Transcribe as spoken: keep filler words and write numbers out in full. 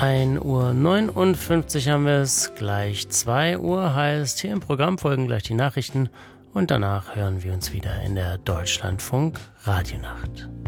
ein Uhr neunundfünfzig haben wir es, gleich zwei Uhr heißt, hier im Programm folgen gleich die Nachrichten und danach hören wir uns wieder in der Deutschlandfunk Radionacht.